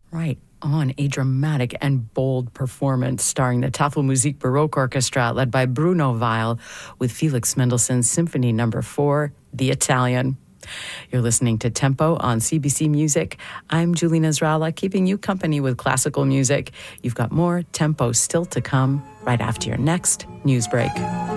Right on, a dramatic and bold performance starring the Tafelmusik Baroque Orchestra led by Bruno Weil with Felix Mendelssohn's Symphony No. 4, The Italian. You're listening to Tempo on CBC Music. I'm Julie Nasrallah, keeping you company with classical music. You've got more Tempo still to come right after your next news break.